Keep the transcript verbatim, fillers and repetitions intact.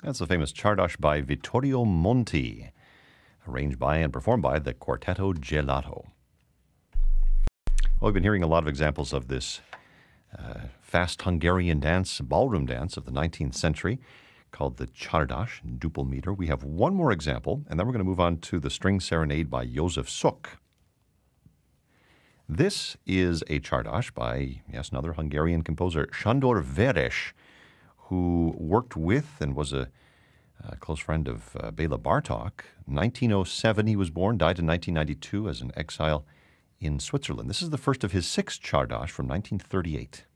That's the famous Czardas by Vittorio Monti, arranged by and performed by the Quartetto Gelato. Well, we've been hearing a lot of examples of this uh, fast Hungarian dance, ballroom dance of the nineteenth century called the Czardas, duple meter. We have one more example, and then we're going to move on to the string serenade by József Suk. This is a Czardas by, yes, another Hungarian composer, Sándor Veres, who worked with and was a, a close friend of uh, Béla Bartók. nineteen oh seven he was born, died in nineteen ninety-two as an exile in Switzerland. This is the first of his six Czardas from nineteen thirty-eight.